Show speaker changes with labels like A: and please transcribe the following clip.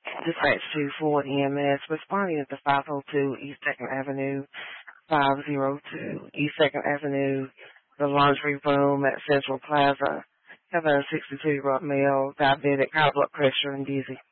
A: Dispatch to Ford EMS, responding at the 502 East 2nd Avenue, 502 East 2nd Avenue, the laundry room at Central Plaza. Have a 62-year-old male, diabetic, high blood pressure, and dizzy.